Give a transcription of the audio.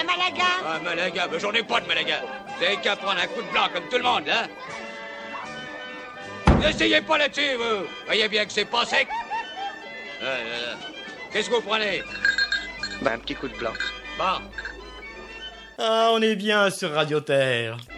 Malaga. Ah, Malaga, j'en ai pas de Malaga. Vous avez qu'à prendre un coup de blanc comme tout le monde, hein. N'essayez pas là-dessus, vous. Voyez bien que c'est pas sec. Qu'est-ce que vous prenez? Bah, un petit coup de blanc. Bon. Ah, on est bien sur Radio Terre.